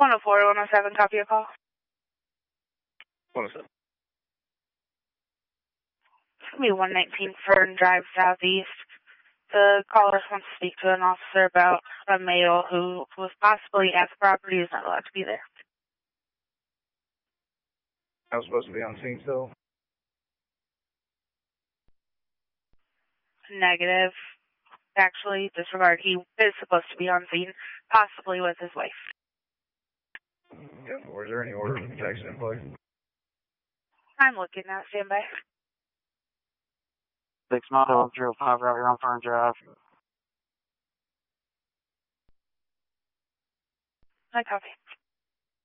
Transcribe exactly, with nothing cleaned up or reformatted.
one oh four, one oh seven, copy a call. one oh seven. It's going to be one nineteen Fern Drive Southeast. The caller wants to speak to an officer about a male who was possibly at the property who's not allowed to be there. I was supposed to be on scene still. Negative. Actually, disregard. He is supposed to be on scene, possibly with his wife. Yeah, or is there any order of protection in place? I'm looking at standby. Six Moto zero five right here on Fern Drive. I copy.